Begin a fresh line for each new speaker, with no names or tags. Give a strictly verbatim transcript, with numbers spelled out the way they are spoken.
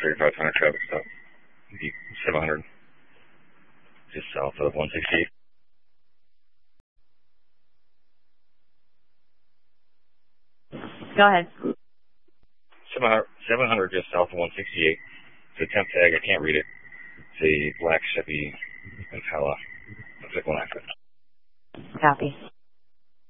thirty-five hundred traffic stop. seven hundred, just south of one sixty-eight.
Go ahead.
seven hundred just south of one sixty-eight. It's a temp tag. I can't read it. It's a black Chevy Impala. Looks like one accident.
Copy.